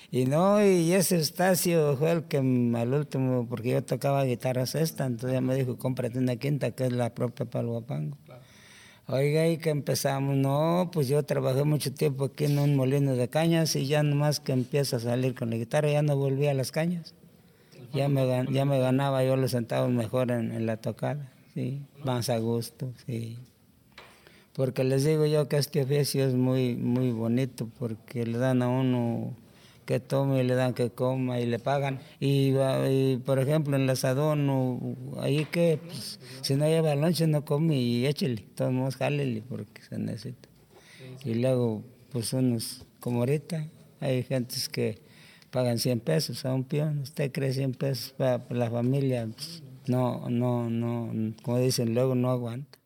Y no, y ese Eustacio fue el que al último, porque yo tocaba guitarra sexta, entonces ya me dijo, cómprate una quinta que es la propia para el guapango. Claro. Oiga, y que empezamos, no, pues yo trabajé mucho tiempo aquí en un molino de cañas y ya nomás que empiezo a salir con la guitarra, ya no volví a las cañas. Ya me ganaba yo los centavos mejor en la tocada, sí, más a gusto, sí. Porque les digo yo que este oficio es muy, muy bonito, porque le dan a uno que tome, le dan que coma y le pagan. Y por ejemplo, en el asadón, ahí que, pues, si no lleva lonche, no come y échele, todos modos jálele porque se necesita. Y luego, pues unos, como ahorita, hay gentes que pagan 100 pesos a un peón. ¿Usted cree 100 pesos para la familia? Pues, no, como dicen, luego no aguanta.